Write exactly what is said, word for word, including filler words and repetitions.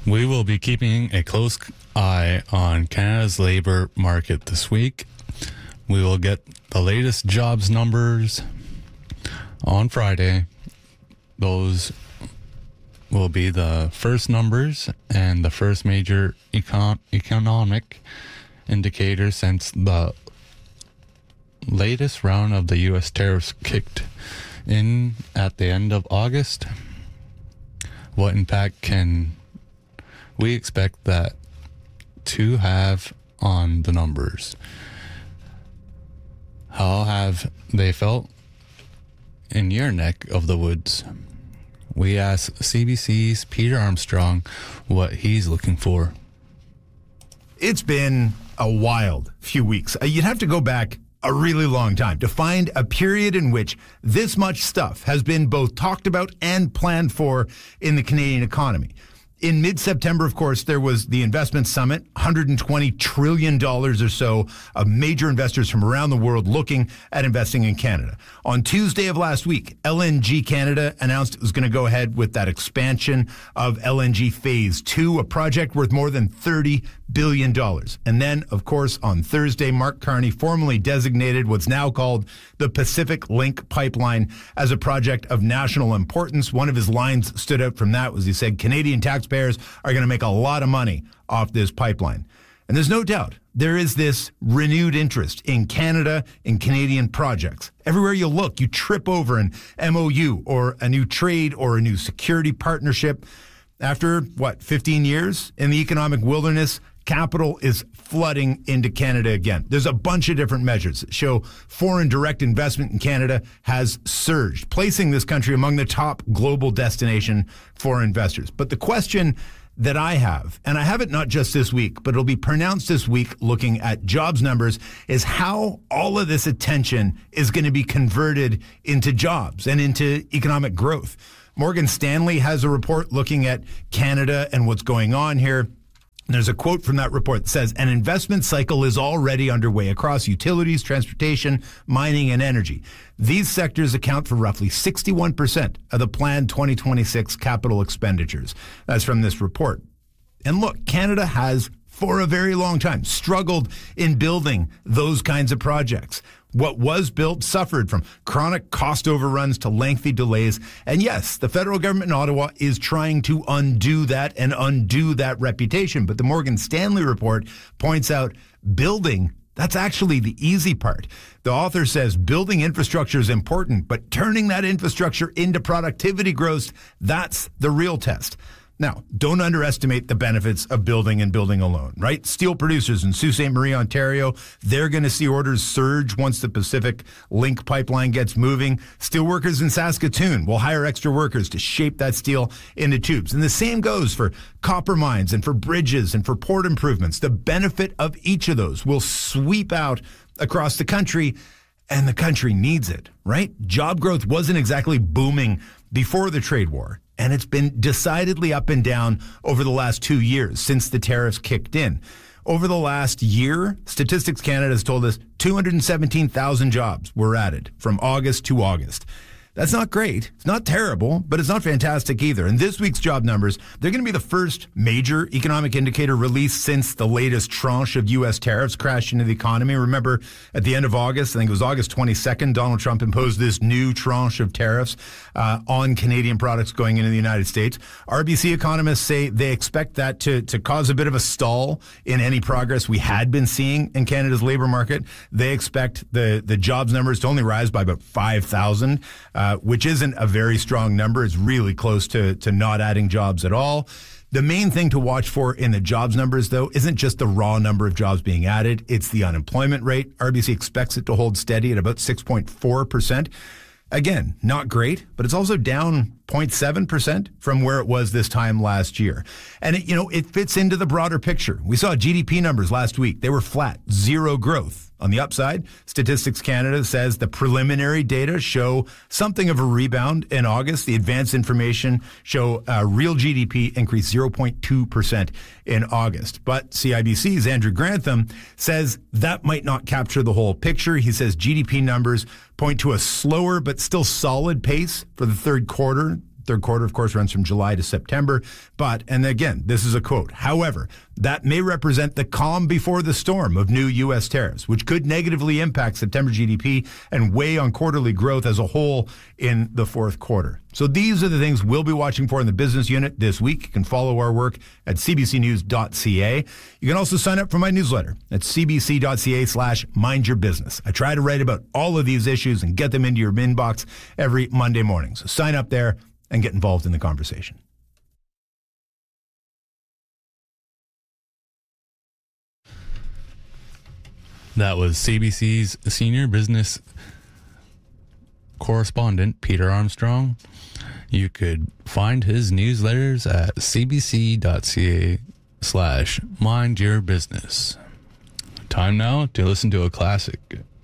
We will be keeping a close eye on Canada's labor market this week. We will get the latest jobs numbers on Friday. Those will be the first numbers and the first major econ- economic indicator since the latest round of the U S tariffs kicked in at the end of August. What impact can we expect that to have on the numbers? How have they felt in your neck of the woods? We asked C B C's Peter Armstrong what he's looking for. It's been a wild few weeks. You'd have to go back a really long time to find a period in which this much stuff has been both talked about and planned for in the Canadian economy. In mid-September, of course, there was the investment summit, one hundred twenty trillion dollars or so of major investors from around the world looking at investing in Canada. On Tuesday of last week, L N G Canada announced it was going to go ahead with that expansion of L N G Phase two, a project worth more than thirty billion dollars. And then, of course, on Thursday, Mark Carney formally designated what's now called the Pacific Link Pipeline as a project of national importance. One of his lines stood out from that was he said, Canadian taxpayers are going to make a lot of money off this pipeline. And there's no doubt there is this renewed interest in Canada and Canadian projects. Everywhere you look, you trip over an M O U or a new trade or a new security partnership. After, what, fifteen years in the economic wilderness, capital is flooding into Canada again. There's a bunch of different measures that show foreign direct investment in Canada has surged, placing this country among the top global destination for investors. But the question that I have, and I have it not just this week, but it'll be pronounced this week looking at jobs numbers, is how all of this attention is going to be converted into jobs and into economic growth. Morgan Stanley has a report looking at Canada and what's going on here. There's a quote from that report that says, an investment cycle is already underway across utilities, transportation, mining, and energy. These sectors account for roughly sixty-one percent of the planned twenty twenty-six capital expenditures. That's from this report. And look, Canada has, for a very long time, struggled in building those kinds of projects. What was built suffered from chronic cost overruns to lengthy delays. And yes, the federal government in Ottawa is trying to undo that and undo that reputation. But the Morgan Stanley report points out building, that's actually the easy part. The author says building infrastructure is important, but turning that infrastructure into productivity growth, that's the real test. Now, don't underestimate the benefits of building and building alone, right? Steel producers in Sault Ste. Marie, Ontario, they're going to see orders surge once the Pacific Link pipeline gets moving. Steel workers in Saskatoon will hire extra workers to shape that steel into tubes. And the same goes for copper mines and for bridges and for port improvements. The benefit of each of those will sweep out across the country, and the country needs it, right? Job growth wasn't exactly booming before the trade war. And it's been decidedly up and down over the last two years since the tariffs kicked in. Over the last year, Statistics Canada has told us two hundred seventeen thousand jobs were added from August to August. That's not great. It's not terrible, but it's not fantastic either. And this week's job numbers, they're going to be the first major economic indicator released since the latest tranche of U S tariffs crashed into the economy. Remember, at the end of August, I think it was August twenty-second, Donald Trump imposed this new tranche of tariffs uh, on Canadian products going into the United States. R B C economists say they expect that to, to cause a bit of a stall in any progress we had been seeing in Canada's labor market. They expect the, the jobs numbers to only rise by about five thousand. Uh, Uh, which isn't a very strong number. It's really close to, to not adding jobs at all. The main thing to watch for in the jobs numbers, though, isn't just the raw number of jobs being added. It's the unemployment rate. R B C expects it to hold steady at about six point four percent. Again, not great, but it's also down zero point seven percent from where it was this time last year. And, it, you know, it fits into the broader picture. We saw G D P numbers last week. They were flat, zero growth. On the upside, Statistics Canada says the preliminary data show something of a rebound in August. The advanced information show uh, real G D P increased zero point two percent in August. But C I B C's Andrew Grantham says that might not capture the whole picture. He says G D P numbers point to a slower but still solid pace for the third quarter Third quarter, of course, runs from July to September. But, and again, this is a quote, however, that may represent the calm before the storm of new U S tariffs, which could negatively impact September G D P and weigh on quarterly growth as a whole in the fourth quarter. So these are the things we'll be watching for in the business unit this week. You can follow our work at c b c news dot c a. You can also sign up for my newsletter at c b c dot c a slash mind your business. I try to write about all of these issues and get them into your inbox every Monday morning. So sign up there and get involved in the conversation. That was C B C's senior business correspondent, Peter Armstrong. You could find his newsletters at c b c dot c a slash mind your business. Time now to listen to a classic.